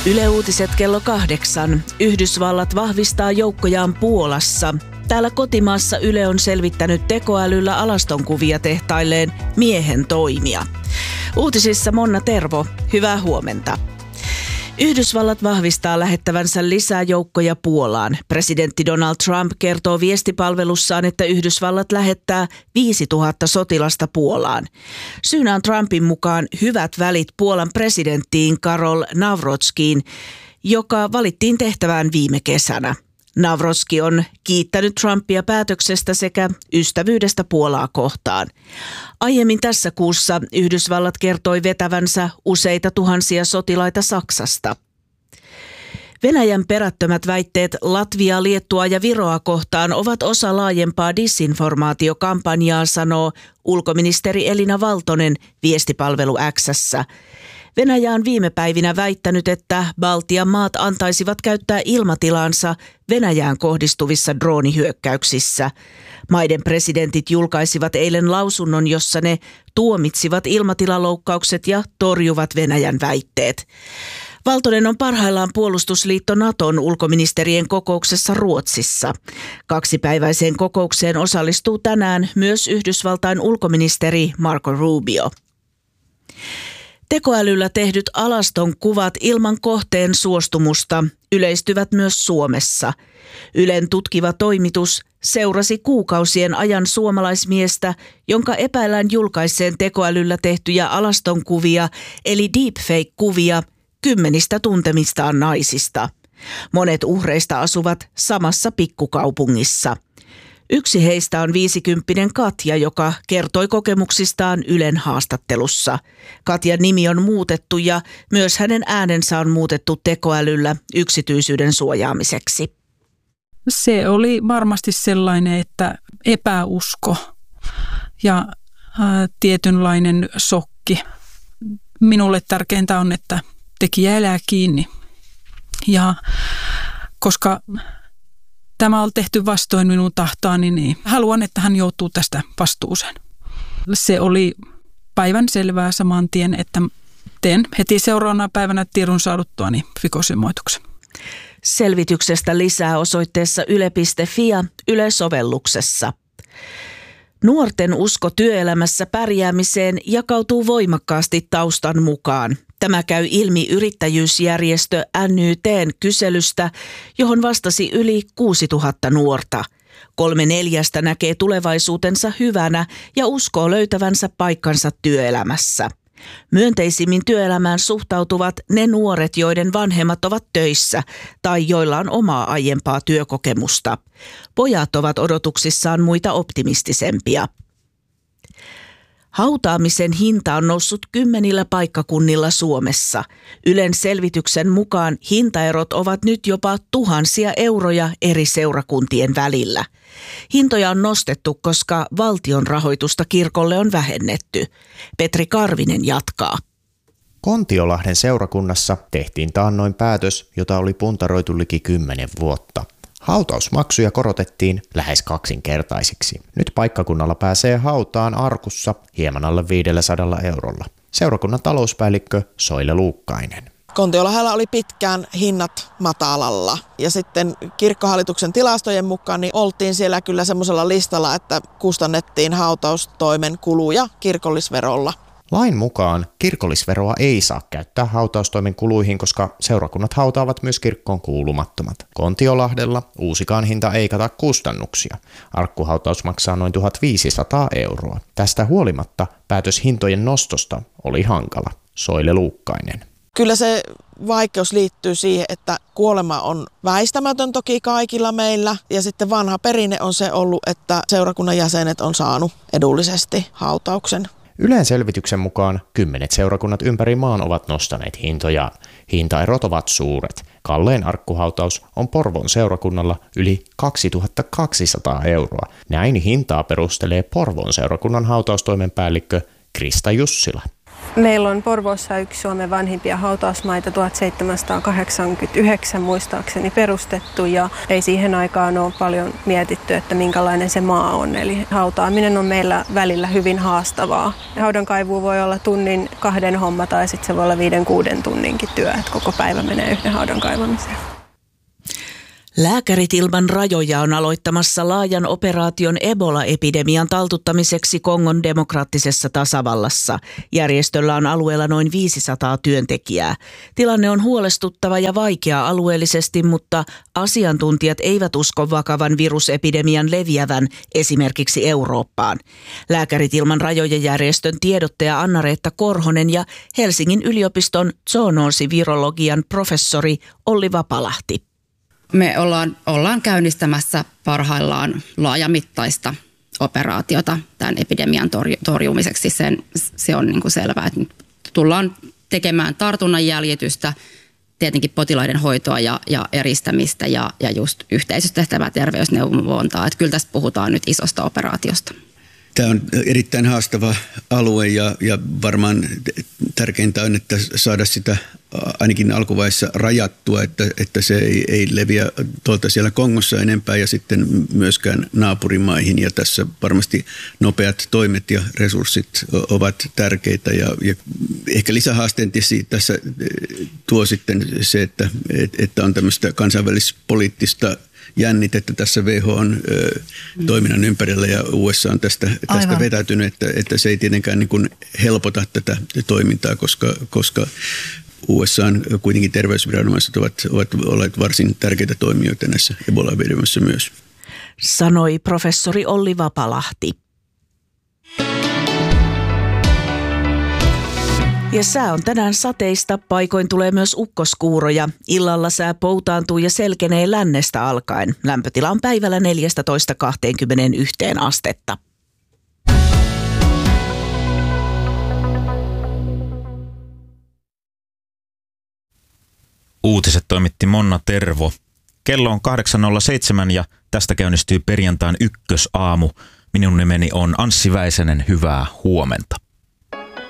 Yle Uutiset kello 8. Yhdysvallat vahvistaa joukkojaan Puolassa. Täällä kotimaassa Yle on selvittänyt tekoälyllä alastonkuvia tehtailleen miehen toimia. Uutisissa Monna Tervo, hyvää huomenta. Yhdysvallat vahvistaa lähettävänsä lisää joukkoja Puolaan. Presidentti Donald Trump kertoo viestipalvelussaan, että Yhdysvallat lähettää 5000 sotilasta Puolaan. Syynä on Trumpin mukaan hyvät välit Puolan presidenttiin Karol Nawrockiin, joka valittiin tehtävään viime kesänä. Nawrocki on kiittänyt Trumpia päätöksestä sekä ystävyydestä Puolaa kohtaan. Aiemmin tässä kuussa Yhdysvallat kertoi vetävänsä useita tuhansia sotilaita Saksasta. Venäjän perättömät väitteet Latviaa, Liettua ja Viroa kohtaan ovat osa laajempaa disinformaatiokampanjaa, sanoo ulkoministeri Elina Valtonen viestipalvelu X:ssä. Venäjä on viime päivinä väittänyt, että Baltian maat antaisivat käyttää ilmatilaansa Venäjään kohdistuvissa droonihyökkäyksissä. Maiden presidentit julkaisivat eilen lausunnon, jossa ne tuomitsivat ilmatilaloukkaukset ja torjuvat Venäjän väitteet. Valtonen on parhaillaan puolustusliitto Naton ulkoministerien kokouksessa Ruotsissa. Kaksipäiväiseen kokoukseen osallistuu tänään myös Yhdysvaltain ulkoministeri Marco Rubio. Tekoälyllä tehdyt alaston kuvat ilman kohteen suostumusta yleistyvät myös Suomessa. Ylen tutkiva toimitus seurasi kuukausien ajan suomalaismiestä, jonka epäillään julkaisseen tekoälyllä tehtyjä alaston kuvia eli deepfake-kuvia kymmenistä tuntemistaan naisista. Monet uhreista asuvat samassa pikkukaupungissa. Yksi heistä on 50-vuotias Katja, joka kertoi kokemuksistaan Ylen haastattelussa. Katjan nimi on muutettu ja myös hänen äänensä on muutettu tekoälyllä yksityisyyden suojaamiseksi. Se oli varmasti sellainen, että epäusko ja tietynlainen shokki. Minulle tärkeintä on, että tekijä elää kiinni. Ja koska tämä on tehty vastoin minun tahtoani, niin haluan, että hän joutuu tästä vastuuseen. Se oli päivän selvää saman tien, että teen heti seuraavana päivänä tiedon saaduttuani rikosilmoituksen. Selvityksestä lisää osoitteessa yle.fi ja Yle-sovelluksessa. Nuorten usko työelämässä pärjäämiseen jakautuu voimakkaasti taustan mukaan. Tämä käy ilmi yrittäjyysjärjestö NYT:n kyselystä, johon vastasi yli 6000 nuorta. 3/4 näkee tulevaisuutensa hyvänä ja uskoo löytävänsä paikkansa työelämässä. Myönteisimmin työelämään suhtautuvat ne nuoret, joiden vanhemmat ovat töissä tai joilla on omaa aiempaa työkokemusta. Pojat ovat odotuksissaan muita optimistisempia. Hautaamisen hinta on noussut 10 paikkakunnilla Suomessa. Ylen selvityksen mukaan hintaerot ovat nyt jopa tuhansia euroja eri seurakuntien välillä. Hintoja on nostettu, koska valtion rahoitusta kirkolle on vähennetty. Petri Karvinen jatkaa. Kontiolahden seurakunnassa tehtiin taannoin päätös, jota oli puntaroitu liki 10 vuotta. Hautausmaksuja korotettiin lähes 2-kertaisiksi. Nyt paikkakunnalla pääsee hautaan arkussa hieman alle 500 eurolla. Seurakunnan talouspäällikkö Soile Luukkainen. Kontiolahdella oli pitkään hinnat matalalla ja sitten kirkkohallituksen tilastojen mukaan niin oltiin siellä kyllä semmoisella listalla, että kustannettiin hautaustoimen kuluja kirkollisverolla. Lain mukaan kirkollisveroa ei saa käyttää hautaustoimen kuluihin, koska seurakunnat hautaavat myös kirkkoon kuulumattomat. Kontiolahdella uusikaan hinta ei kata kustannuksia. Arkkuhautaus maksaa noin 1500 euroa. Tästä huolimatta päätös hintojen nostosta oli hankala. Soile Luukkainen. Kyllä se vaikeus liittyy siihen, että kuolema on väistämätön toki kaikilla meillä ja sitten vanha perinne on se ollut, että seurakunnan jäsenet on saanut edullisesti hautauksen. Ylen selvityksen mukaan 10 seurakunnat ympäri maan ovat nostaneet hintojaan. Hintaerot ovat suuret. Kallein arkkuhautaus on Porvoon seurakunnalla yli 2200 euroa. Näin hintaa perustelee Porvoon seurakunnan hautaustoimen päällikkö Krista Jussila. Meillä on Porvoossa yksi Suomen vanhimpia hautausmaita, 1789 muistaakseni perustettu, ja ei siihen aikaan ole paljon mietitty, että minkälainen se maa on. Eli hautaaminen on meillä välillä hyvin haastavaa. Haudankaivu voi olla 1-2 homma tai sitten se voi olla 5-6 tunninkin työ, että koko päivä menee yhden haudan kaivamiseen. Lääkärit ilman rajoja on aloittamassa laajan operaation Ebola-epidemian taltuttamiseksi Kongon demokraattisessa tasavallassa. Järjestöllä on alueella noin 500 työntekijää. Tilanne on huolestuttava ja vaikea alueellisesti, mutta asiantuntijat eivät usko vakavan virusepidemian leviävän esimerkiksi Eurooppaan. Lääkärit ilman rajoja järjestön tiedottaja Anna-Reetta Korhonen ja Helsingin yliopiston zoonoosivirologian professori Olli Vapalahti. Me ollaan käynnistämässä parhaillaan laajamittaista operaatiota tämän epidemian torjumiseksi. Se on niin kuin selvää, että tullaan tekemään tartunnan jäljitystä, tietenkin potilaiden hoitoa ja eristämistä ja just yhteisössä tehtävää terveysneuvontaa. Että kyllä tässä puhutaan nyt isosta operaatiosta. Tämä on erittäin haastava alue ja varmaan tärkeintä on, että saada sitä ainakin alkuvaiheessa rajattua, että se ei leviä tuolta siellä Kongossa enempää ja sitten myöskään naapurimaihin. Ja tässä varmasti nopeat toimet ja resurssit ovat tärkeitä ja ehkä lisähaasteen tässä tuo sitten se, että on tämmöistä kansainvälispoliittista jännitettä tässä WHO:n toiminnan ympärillä ja USA on tästä vetäytynyt, että se ei tietenkään niin kuin helpota tätä toimintaa, koska USA:n kuitenkin terveysviranomaiset ovat olleet varsin tärkeitä toimijoita näissä Ebola-epidemiassa myös. Sanoi professori Olli Vapalahti. Ja sää on tänään sateista, paikoin tulee myös ukkoskuuroja. Illalla sää poutaantuu ja selkenee lännestä alkaen. Lämpötila on päivällä 14–21 astetta. Uutiset toimitti Monna Tervo. Kello on 8.07 ja tästä käynnistyy perjantain ykkösaamu. Minun nimeni on Anssi Väisänen. Hyvää huomenta.